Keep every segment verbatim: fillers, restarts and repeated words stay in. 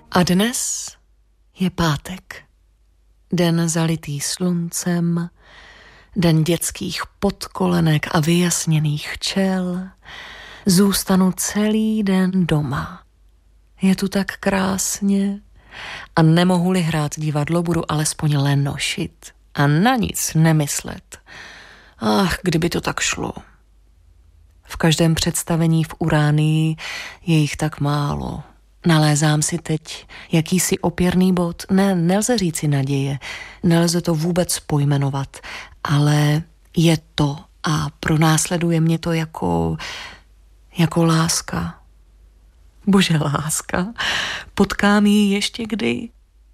A dnes je pátek. Den zalitý sluncem, den dětských podkolenek a vyjasněných čel. Zůstanu celý den doma. Je tu tak krásně a nemohu-li hrát divadlo, budu alespoň lenošit a na nic nemyslet. Ach, kdyby to tak šlo. V každém představení v Uránii je jich tak málo. Nalézám si teď jakýsi opěrný bod. Ne, nelze říci naděje, nelze to vůbec pojmenovat, ale je to a pronásleduje mě to jako, jako láska. Bože, láska, potkám ji ještě kdy?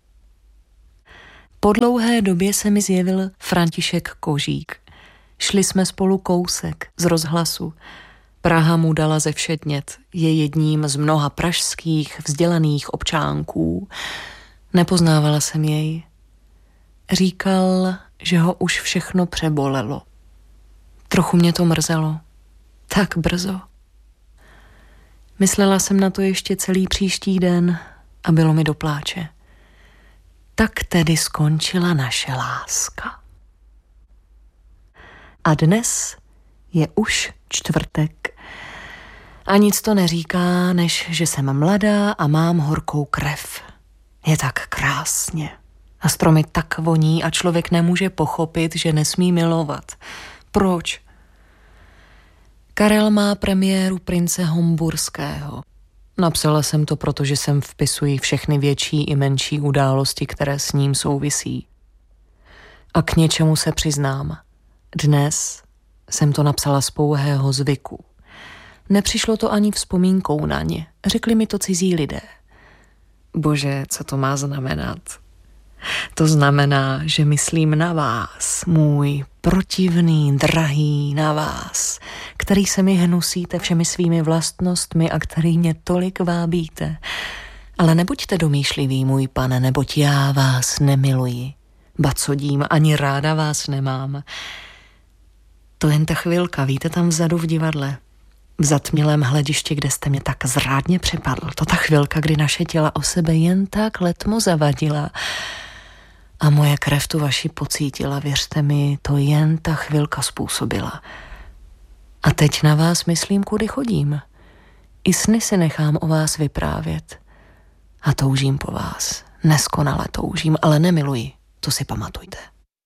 Po dlouhé době se mi zjevil František Kožík. Šli jsme spolu kousek z rozhlasu. Praha mu dala zevšednět, je jedním z mnoha pražských vzdělaných občánků. Nepoznávala jsem jej. Říkal, že ho už všechno přebolelo. Trochu mě to mrzelo. Tak brzo. Myslela jsem na to ještě celý příští den a bylo mi do pláče. Tak tedy skončila naše láska. A dnes je už čtvrtek. A nic to neříká, než že jsem mladá a mám horkou krev. Je tak krásně. A stromy tak voní a člověk nemůže pochopit, že nesmí milovat. Proč? Karel má premiéru Prince Homburského. Napsala jsem to, protože sem vpisuji všechny větší i menší události, které s ním souvisí. A k něčemu se přiznám. Dnes jsem to napsala z pouhého zvyku. Nepřišlo to ani vzpomínkou na ně. Řekli mi to cizí lidé. Bože, co to má znamenat? To znamená, že myslím na vás, můj protivný, drahý, na vás, který se mi hnusíte všemi svými vlastnostmi a který mě tolik vábíte. Ale nebuďte domýšliví, můj pane, neboť já vás nemiluji. Ba co dím, ani ráda vás nemám. To jen ta chvilka, víte, tam vzadu v divadle, v zatmělém hledišti, kde jste mě tak zrádně připadl. To ta chvilka, kdy naše těla o sebe jen tak letmo zavadila a moje krev tu vaši pocítila, věřte mi, to jen ta chvilka způsobila. A teď na vás myslím, kudy chodím. I sny si nechám o vás vyprávět. A toužím po vás. Neskonale toužím, ale nemiluji. To si pamatujte.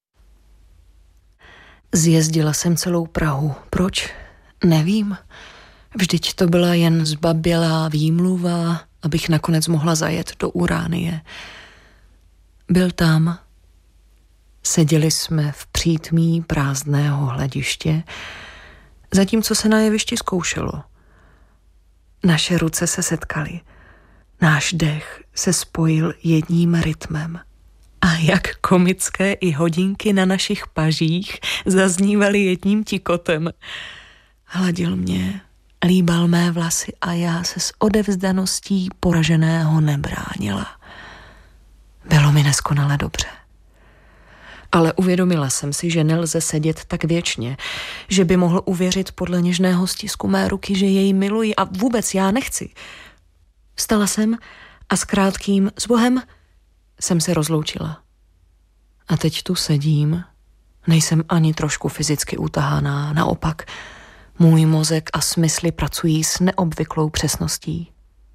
Zjezdila jsem celou Prahu. Proč? Nevím. Vždyť to byla jen zbabělá výmluva, abych nakonec mohla zajet do Uránie. Byl tam. Seděli jsme v přítmí prázdného hlediště, zatímco se na jevišti zkoušelo. Naše ruce se setkaly. Náš dech se spojil jedním rytmem. A jak komické i hodinky na našich pažích zaznívaly jedním tikotem. Hladil mě, líbal mé vlasy a já se s odevzdaností poraženého nebránila. Bylo mi neskonale dobře. Ale uvědomila jsem si, že nelze sedět tak věčně, že by mohl uvěřit podle něžného stisku mé ruky, že jej miluji a vůbec já nechci. Vstala jsem a s krátkým s Bohem jsem se rozloučila. A teď tu sedím, nejsem ani trošku fyzicky utahaná, naopak můj mozek a smysly pracují s neobvyklou přesností.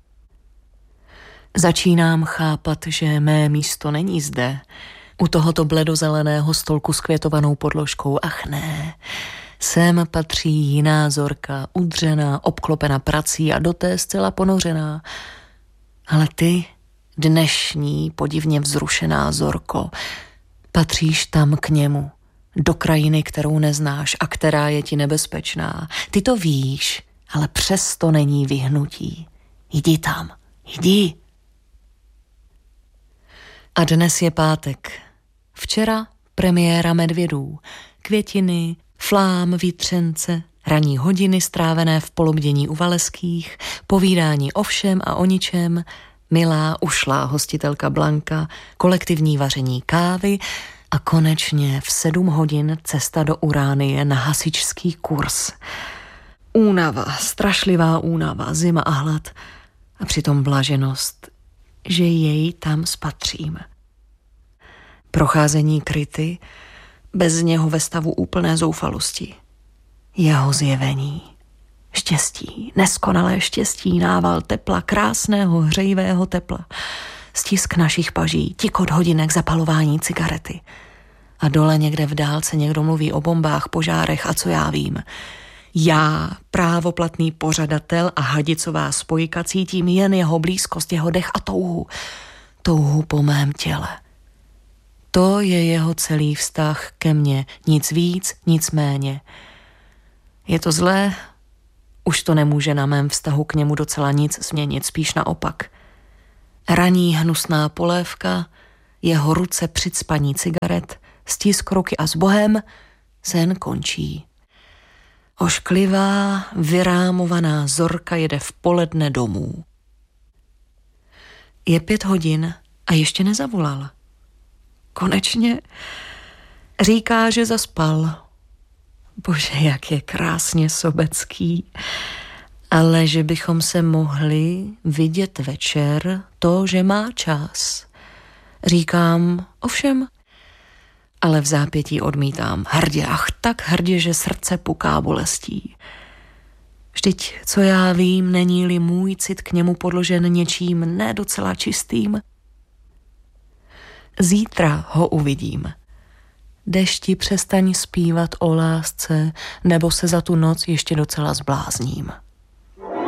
Začínám chápat, že mé místo není zde, u tohoto bledozeleného stolku s květovanou podložkou. Ach ne, sem patří jiná Zorka, udřená, obklopena prací a do té zcela ponořená. Ale ty, dnešní, podivně vzrušená Zorko, patříš tam k němu, do krajiny, kterou neznáš a která je ti nebezpečná. Ty to víš, ale přesto není vyhnutí. Jdi tam, jdi. A dnes je pátek. Včera premiéra Medvědů. Květiny, flám, vítřence, ranní hodiny strávené v polobdění u Valeských, povídání o všem a o ničem, milá ušlá hostitelka Blanka, kolektivní vaření kávy a konečně v sedm hodin cesta do Uránie na hasičský kurz. Únava, strašlivá únava, zima a hlad a přitom blaženost. že jej tam spatřím. Procházení kryty, bez něho ve stavu úplné zoufalosti. Jeho zjevení, štěstí, neskonalé štěstí, nával tepla, krásného hřejivého tepla, stisk našich paží, tikot hodinek, zapalování cigarety. A dole někde v dálce někdo mluví o bombách, požárech a co já vím. Já, právoplatný pořadatel a hadicová spojka, cítím jen jeho blízkost, jeho dech a touhu. Touhu po mém těle. To je jeho celý vztah ke mně, nic víc, nic méně. Je to zlé? Už to nemůže na mém vztahu k němu docela nic změnit, spíš naopak. Raní hnusná polévka, jeho ruce při cpaní cigaret, stisk ruky a s Bohem, sen končí. Ošklivá, vyrámovaná zorka jede v poledne domů. Je pět hodin a ještě nezavolal. Konečně říká, že zaspal. Bože, jak je krásně sobecký. Ale že bychom se mohli vidět večer, to, že má čas. Říkám, ovšem, ale v zápětí odmítám. Hrdě, ach tak hrdě, že srdce puká bolestí. Vždyť, co já vím, není-li můj cit k němu podložen něčím ne docela čistým. Zítra ho uvidím. Dešti, přestaň zpívat o lásce, nebo se za tu noc ještě docela zblázním.